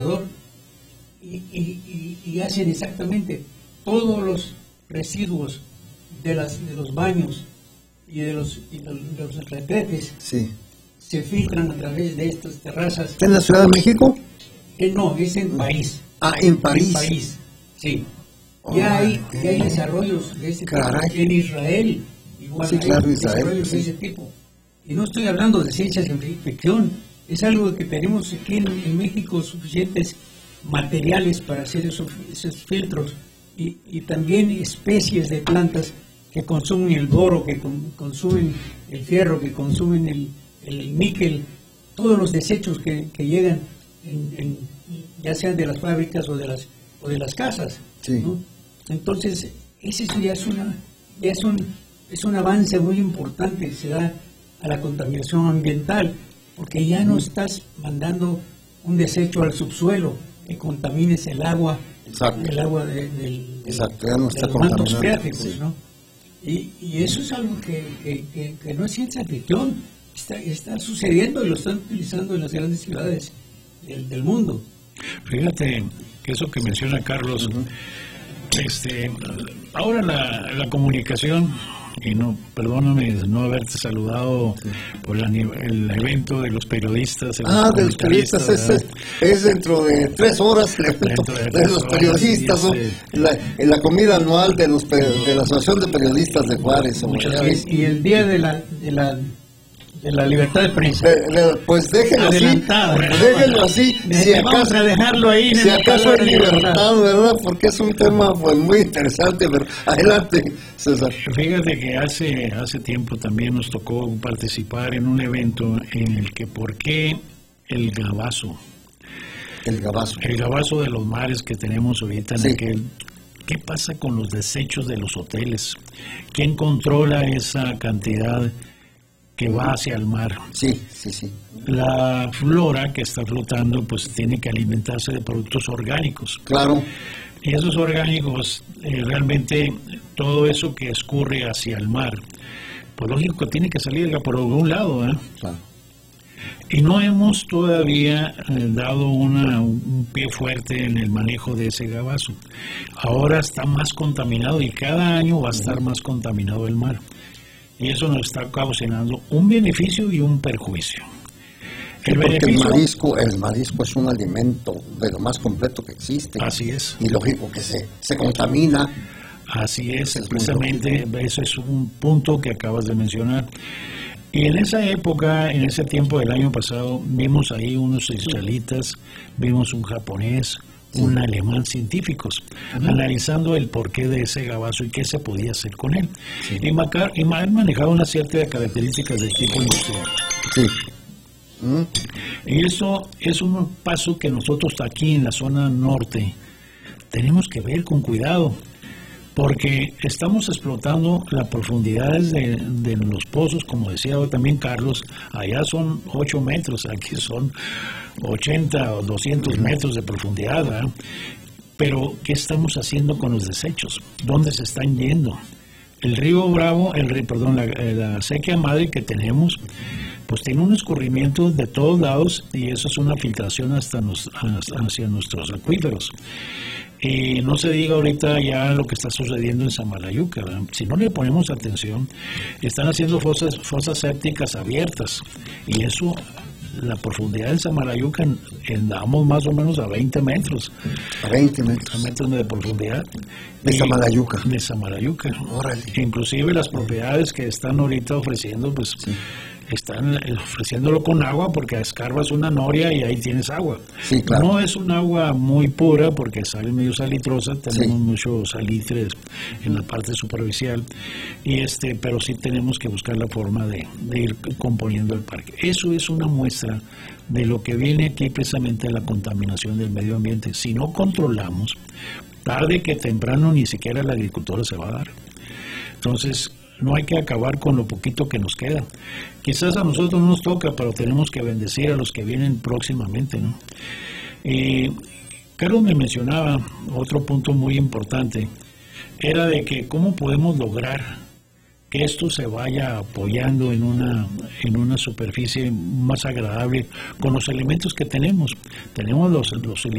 y hacen exactamente todos los residuos de los baños y de los retretes, sí, se filtran a través de estas terrazas. ¿Está en la Ciudad de México? No, es en París. Ah, en París. En París, sí. Ya hay desarrollos de ese tipo en Israel. Igual sí, claro, hay Israel, desarrollos sí, de ese tipo. Y no estoy hablando de ciencia ficción, es algo que tenemos aquí en México suficientes materiales para hacer esos filtros y también especies de plantas que consumen el boro, que consumen el fierro, que consumen el níquel, todos los desechos que llegan ya sean de las fábricas o de las casas, sí, ¿no? Entonces ese ya es un avance muy importante, se da a la contaminación ambiental, porque ya no estás mandando un desecho al subsuelo que contamines el agua, exacto, exacto, ya no está de los mantos contaminando, freáticos, ¿no? Y eso es algo que no es ciencia ficción, está sucediendo y lo están utilizando en las grandes ciudades del mundo. Fíjate que eso que menciona Carlos, ahora la comunicación, y no, perdóname no haberte saludado por el evento de los periodistas. De los periodistas es dentro de 3 horas el evento de los periodistas, en la comida anual de la Asociación de Periodistas de Juárez. Y el día de la libertad de prensa. Pues déjenlo así. Vamos a dejarlo ahí. Si acaso hay libertad, ¿verdad? Porque es un tema pues muy interesante, pero adelante, César. Fíjate que hace tiempo también nos tocó participar en un evento en el que ¿por qué el gabazo? El gabazo de los mares que tenemos ahorita en aquel. ¿Qué pasa con los desechos de los hoteles? ¿Quién controla esa cantidad que va hacia el mar? Sí. La flora que está flotando pues tiene que alimentarse de productos orgánicos. Claro. Y esos orgánicos, realmente todo eso que escurre hacia el mar, pues lógico tiene que salir por algún lado, ¿eh? Claro. Y no hemos todavía dado un pie fuerte en el manejo de ese gabazo. Ahora está más contaminado y cada año va a estar más contaminado el mar. Y eso nos está causando un beneficio y un perjuicio. El marisco es un alimento de lo más completo que existe. Así es. Y lógico que se contamina. Así es, precisamente ese es un punto que acabas de mencionar. Y en esa época, en ese tiempo del año pasado, vimos ahí unos israelitas, vimos un japonés, un alemán, científicos, analizando el porqué de ese gabazo y qué se podía hacer con él. Y han manejado una cierta características del tipo industrial. Sí. Y eso es un paso que nosotros aquí en la zona norte tenemos que ver con cuidado, porque estamos explotando las profundidades de los pozos, como decía también Carlos, allá son 8 metros, aquí son 80 o 200 metros de profundidad, ¿verdad? Pero, ¿qué estamos haciendo con los desechos? ¿Dónde se están yendo? El río Bravo, la acequia madre que tenemos, pues tiene un escurrimiento de todos lados y eso es una filtración hacia nuestros acuíferos. Y no se diga ahorita ya lo que está sucediendo en Samalayuca, ¿verdad? Si no le ponemos atención, están haciendo fosas sépticas abiertas y eso, la profundidad de Samalayuca andamos más o menos a 20 metros. A 20 metros. A metros de profundidad. De Samalayuca. De Samalayuca. Órale. Inclusive las propiedades que están ahorita ofreciendo, pues están ofreciéndolo con agua porque escarbas una noria y ahí tienes agua. Sí, claro. No es un agua muy pura porque sale medio salitrosa, tenemos mucho salitre en la parte superficial, pero sí tenemos que buscar la forma de ir componiendo el parque. Eso es una muestra de lo que viene aquí precisamente de la contaminación del medio ambiente. Si no controlamos, tarde que temprano ni siquiera la agricultura se va a dar. Entonces, no hay que acabar con lo poquito que nos queda. Quizás a nosotros no nos toca, pero tenemos que bendecir a los que vienen próximamente, ¿no? Carlos me mencionaba otro punto muy importante, era de que cómo podemos lograr que esto se vaya apoyando en una superficie más agradable con los elementos que tenemos. Tenemos los